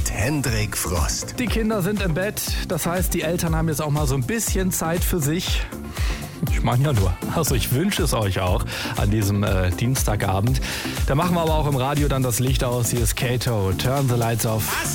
mit Hendrik Frost. Die Kinder sind im Bett, das heißt, die Eltern haben jetzt auch mal so ein bisschen Zeit für sich. Ich meine ja nur, also ich wünsche es euch auch an diesem Dienstagabend. Da machen wir aber auch im Radio dann das Licht aus. Hier ist Kato, Turn the Lights Off.